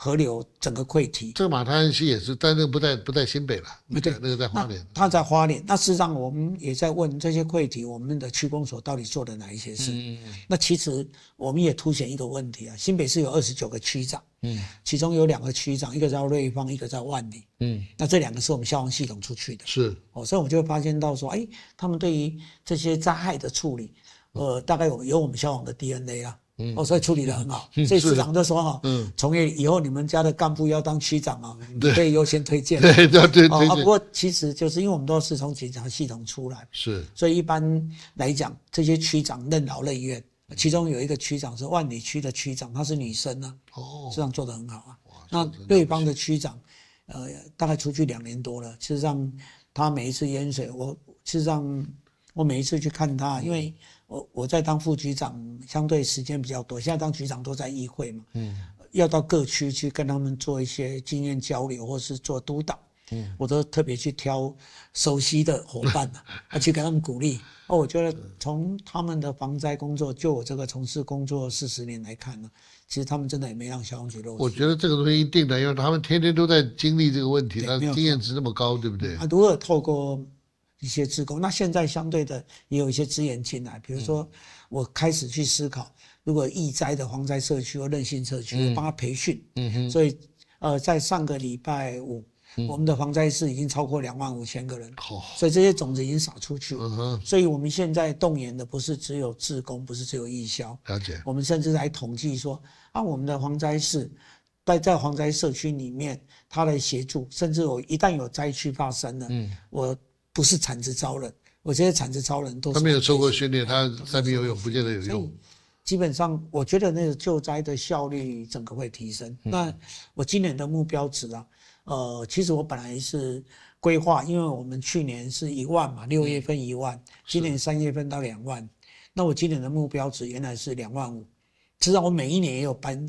河流整个溃堤。 这个马滩溪也是，但那个不在新北了， 对， 那个在花莲。 它在花莲。那事实上我们也在问这些溃堤，我们的区公所到底做了哪一些事？那其实我们也凸显一个问题啊，新北市有29个区长，其中有2个区长，一个叫瑞芳，一个叫万里，那这2个是我们消防系统出去的， 是所以我们就会发现到说，他们对于这些灾害的处理，大概有我们消防的 DNA 啦。所以处理得很好，所以市长就说从业以后你们家的干部要当区长啊，可以优先推荐。 对。 不过其实就是因为我们都是从警察系统出来， 是， 所以一般来讲，这些区长任劳任怨。其中有一个区长是万里区的区长，她是女生啊，市长做得很好啊。那瑞芳的区长，大概出去2年多了，事实上他每一次淹水，事实上我每一次去看他，因为我在当副局长，相对时间比较多，现在当局长都在议会嘛，要到各区去跟他们做一些经验交流，或是做督导，我都特别去挑熟悉的伙伴去跟他们鼓励。我觉得从他们的防灾工作，就我这个从事工作40年来看呢，其实他们真的也没让消防局漏气。 我觉得这个东西一定的，因为他们天天都在经历这个问题，他经验值那么高，对不对？ 如何透过一些志工，那现在相对的也有一些资源进来，比如说我开始去思考，如果易灾的蝗灾社区或韧性社区，我帮他培训，所以在上个礼拜五，我们的蝗灾室已经超过25000个人，所以这些种子已经撒出去，所以我们现在动员的不是只有志工，不是只有义消， 了解， 我们甚至来统计说我们的蝗灾室在蝗灾社区里面，他来协助，甚至我一旦有灾区发生了，我不是产职招人，我这些产职招人都是他没有受过训练，他山边游泳不见得有用。 基本上，我觉得那个救灾的效率整个会提升。那我今年的目标值其实我本来是规划，因为我们去年是1万嘛，6月份1万，今年3月份到2万，那我今年的目标值原来是2万5。实际上我每一年也有搬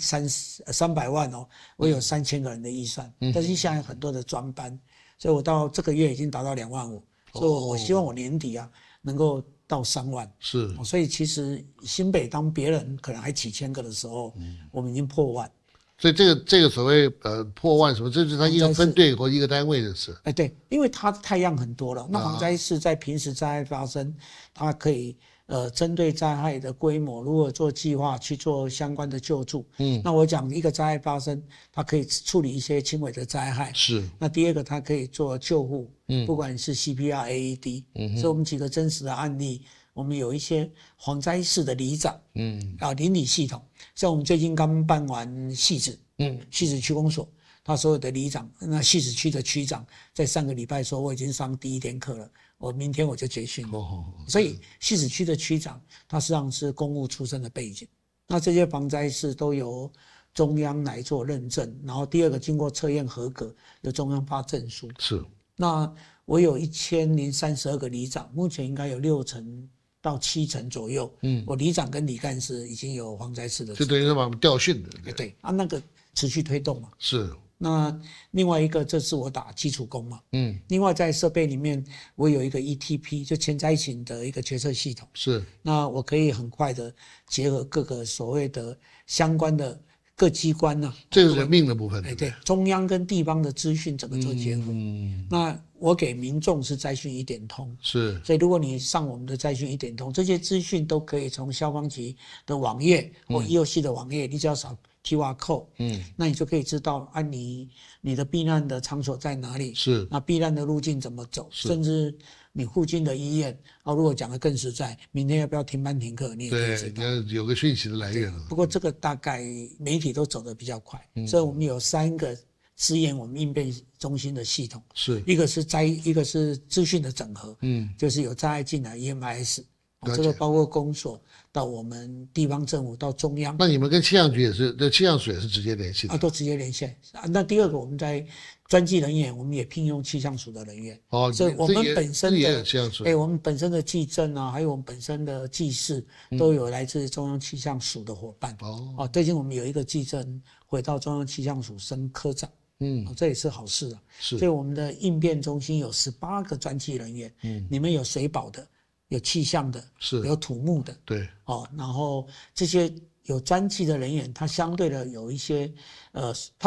300万我有3000个人的预算，但是现在有很多的专班，所以我到这个月已经达到2万5。所以我希望我年底能够到3万， 是， 所以其实新北当别人可能还几千个的时候，我们已经破万。 所以这个所谓破万什么，这是他一个分队或一个单位的事。 对，因为它太阳很多了。那防灾室在平时灾害发生，它可以针对灾害的规模，如果做计划去做相关的救助。那我讲一个灾害发生，它可以处理一些轻微的灾害。 是。 那第二个，它可以做救护，不管是 CPR、AED。所以我们几个真实的案例，我们有一些防灾室的里长，邻里系统，像我们最近刚办完汐止区公所，他所有的里长，那汐止区的区长，在上个礼拜说我已经上第1天课了。我明天我就结训了，所以汐止区的区长他实际上是公务出身的背景，那这些防灾室都由中央来做认证，然后第二个经过测验合格，由中央发证书。 是， 那我有1032个里长，目前应该有6成到7成左右。我里长跟里干事已经有防灾室的， 就等于是把我们调训的。 对那个持续推动嘛。 是。 那另外一个，这是我打基础工嘛。另外在设备里面，我有一个 ETP， 就前灾情的一个决策系统。 是。 那我可以很快的结合各个所谓的相关的各机关这是人命的部分。 对，中央跟地方的资讯整个做结合。那我给民众是灾讯1点通。 是。 所以如果你上我们的灾讯1点通，这些资讯都可以从消防局的网页或EOC的网页，你只要扫QR code，那你就可以知道你的避难的场所在哪里， 是， 那避难的路径怎么走，甚至你附近的医院，如果讲得更实在，明天要不要停班停课，你也可以知道， 对，你要有个讯息的来源。 不过这个大概媒体都走得比较快，所以我们有3个支援我们应变中心的系统， 是一个是资讯的整合，就是有灾害进来 EMIS。这个包括公所到我们地方政府到中央。 那你们跟气象局也是，气象署也是直接联系的都直接连线。那第二个，我们在专技人员，我们也聘用气象署的人员。所以我们本身的我们本身的技政还有我们本身的技事，都有来自中央气象署的伙伴。最近我们有一个技政回到中央气象署升科长。这也是好事是。 所以我们的应变中心有18个专技人员，里面有水保的。有气象的， 是有土木的， 对， 然后这些有专技的人员，他相对的有一些